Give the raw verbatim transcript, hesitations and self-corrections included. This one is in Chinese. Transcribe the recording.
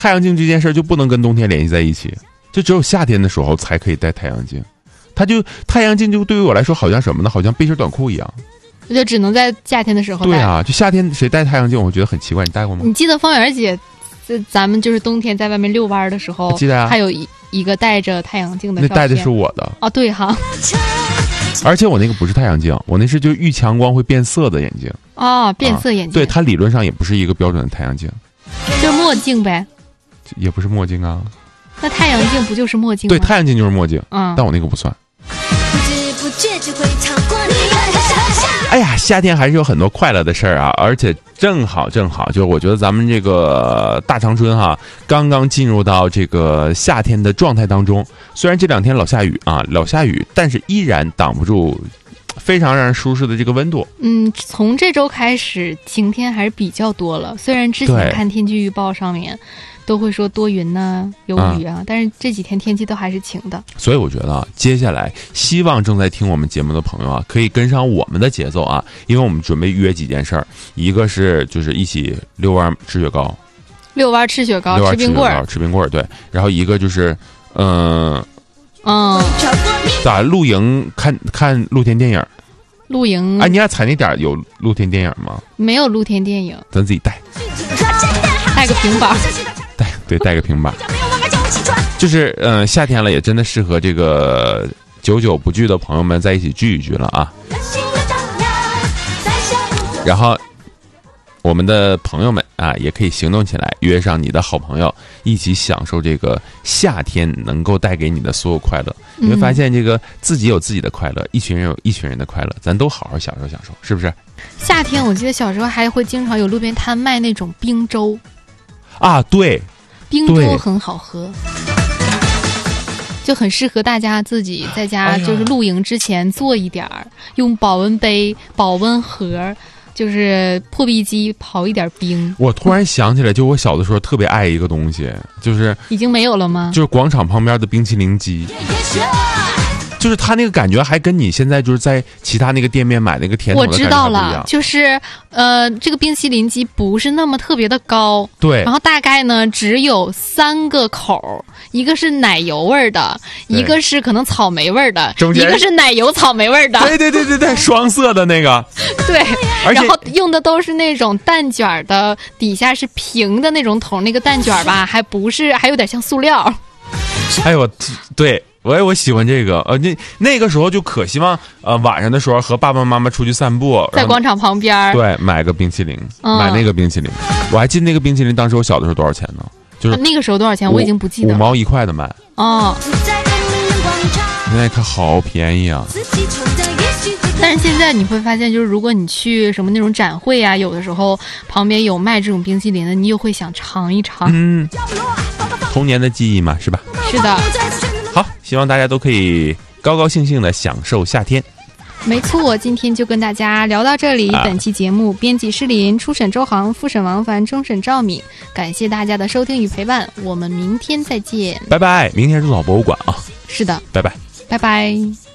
太阳镜这件事就不能跟冬天联系在一起，就只有夏天的时候才可以戴太阳镜。它就太阳镜就对于我来说好像什么呢？好像背心短裤一样， 就只能在夏天的时候戴。 对啊，就夏天谁戴太阳镜，我觉得很奇怪。你戴过吗？ 你记得方圆姐，咱们就是冬天在外面遛弯的时候， 记得啊， 还有一一个戴着太阳镜的照片。 那戴的是我的哦，对哈。 而且我那个不是太阳镜，我那是就遇强光会变色的眼镜。 哦，变色眼镜。 啊、对，它理论上也不是一个标准的太阳镜， 就是墨镜呗。 也不是墨镜啊。 那太阳镜不就是墨镜吗？ 对，太阳镜就是墨镜。 嗯， 但我那个不算。哎呀，夏天还是有很多快乐的事儿啊，而且正好正好，就是我觉得咱们这个大长春哈，刚刚进入到这个夏天的状态当中。虽然这两天老下雨啊，老下雨，但是依然挡不住非常让人舒适的这个温度。 嗯，从这周开始晴天还是比较多了，虽然之前看天气预报上面都会说多云呐、啊、有雨啊、嗯，但是这几天天气都还是晴的。所以我觉得啊，接下来希望正在听我们节目的朋友啊，可以跟上我们的节奏啊，因为我们准备约几件事儿，一个是就是一起遛弯吃雪糕， 遛弯吃雪糕，吃冰棍儿， 吃冰棍儿，对。然后一个就是，嗯、呃、 嗯， 咋露营看看露天电影。 露营， 哎，你俩踩那点有露天电影吗？ 没有露天电影， 咱自己带， 带个平板。 带对带个平板，就是嗯、呃，夏天了也真的适合这个久久不聚的朋友们在一起聚一聚了啊。然后我们的朋友们啊，也可以行动起来，约上你的好朋友，一起享受这个夏天能够带给你的所有快乐。你会发现，这个自己有自己的快乐，一群人有一群人的快乐，咱都好好享受享受，是不是？ 夏天我记得小时候还会经常有路边摊卖那种冰粥。 啊，对， 冰粥很好喝，就很适合大家自己在家就是露营之前做一点儿，哎、用保温杯、保温盒，就是破壁机刨一点冰。 我突然想起来，就我小的时候特别爱一个东西，就是已经没有了吗？ 就是广场旁边的冰淇淋机。就是它那个感觉还跟你现在就是在其他那个店面买那个甜筒的感觉还不一样。我知道了， 就是呃，这个冰淇淋机不是那么特别的高， 对， 然后大概呢只有三个口，一个是奶油味的，一个是可能草莓味的，一个是奶油草莓味的。 对对对对对，双色的那个。 对，然后用的都是那种蛋卷的，底下是平的那种桶，那个蛋卷吧还不是，还有点像塑料。 哎呦，对。我我喜欢这个，呃，那那个时候就可希望，呃，晚上的时候和爸爸妈妈出去散步， 在广场旁边， 对，买个冰淇淋，嗯、买那个冰淇淋。我还记得那个冰淇淋，当时我小的时候多少钱呢？就是、 啊、那个时候多少钱，我已经不记得了， 五毛一块的卖。 哦， 现在看好便宜啊！ 但是现在你会发现，就是如果你去什么那种展会啊，有的时候旁边有卖这种冰淇淋的，你又会想尝一尝。 嗯，童年的记忆嘛，是吧？ 是的。 好，希望大家都可以高高兴兴的享受夏天。 没错，今天就跟大家聊到这里。啊、本期节目编辑施林，初审周航，复审王凡，终审赵敏。感谢大家的收听与陪伴，我们明天再见。 拜拜，明天是珠宝博物馆啊。 是的， 拜拜， 拜拜。